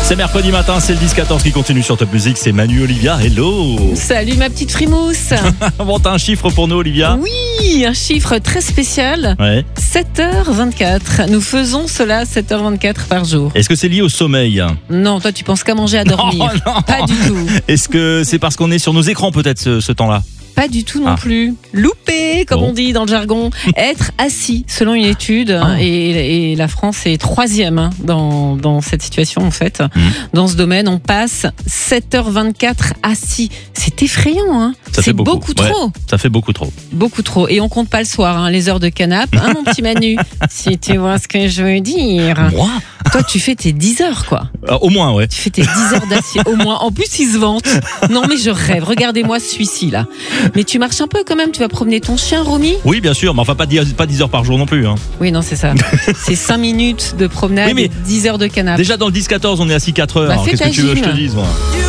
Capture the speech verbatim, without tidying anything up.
C'est mercredi matin, c'est le dix quatorze qui continue sur Top Music. C'est Manu, Olivia, hello. Salut ma petite frimousse. Bon, t'as un chiffre pour nous, Olivia? Oui, un chiffre très spécial. Ouais. sept heures vingt-quatre. Nous faisons cela sept heures vingt-quatre par jour. Est-ce que c'est lié au sommeil? Non, toi tu penses qu'à manger, à dormir. Non, non. Pas du tout. Est-ce que c'est parce qu'on est sur nos écrans peut-être ce, ce temps-là? Pas du tout non Ah. plus. Loupé, comme Bon. on dit dans le jargon. Être assis, selon une étude, Ah. et, et la France est troisième hein, dans, dans cette situation en fait. Mmh. Dans ce domaine, on passe sept heures vingt-quatre assis. C'est effrayant, hein. Ça fait C'est beaucoup. beaucoup Ouais. trop. Ça fait beaucoup trop. Beaucoup trop. Et on compte pas le soir, hein, les heures de canap', hein, mon petit Manu. Si tu vois ce que je veux dire. Moi Toi, tu fais tes dix heures, quoi. Euh, Au moins, ouais. Tu fais tes dix heures d'acier, au moins. En plus, il se vante. Non, mais je rêve. Regardez-moi celui-ci, là. Mais tu marches un peu quand même. Tu vas promener ton chien, Romy? Oui, bien sûr, mais enfin pas dix, pas dix heures par jour non plus. Hein. Oui, non, c'est ça. C'est cinq minutes de promenade Oui, mais et dix heures de canap'. Déjà dans le dix quatorze, on est assis quatre heures. Bah, fais Qu'est-ce ta que tu veux que je te gym. dise, moi?